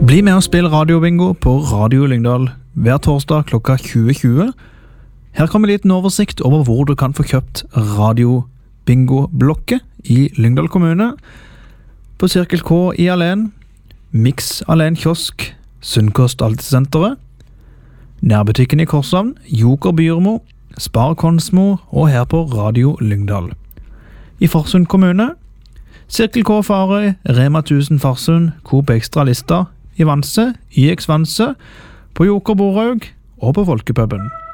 Bli med og spill radiobingo på Radio Lyngdal hver torsdag klokka 20.20. Her kommer litt en oversikt over hvor du kan få kjøpt radiobingo-blokket i Lyngdal kommune. På Cirkel K i Alen, Mix Alen Kiosk, Sunnkost Altesenteret, Nærbutikken i Korshavn, Joker Byrmo, Spar Konsmo og her på Radio Lyngdal. I Farsund kommune, Cirkel K Farøy, Rema 1000 Farsund, Coop Extra Lista, i Vanse, YX Vanse, på Joker Borhaug og på Folkepuben.